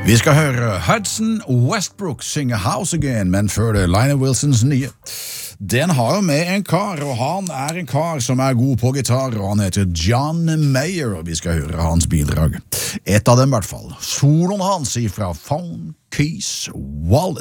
Vi skal høre Hudson Westbrook synge House Again, men før det Lionel Wilsons nye. Den har jo med en kar, og han er en kar som er god på gitar, og han heter John Mayer, og vi skal høre hans bidrag. Et av dem i hvert fall. Soloen hans ifra Phone Keys Wallet.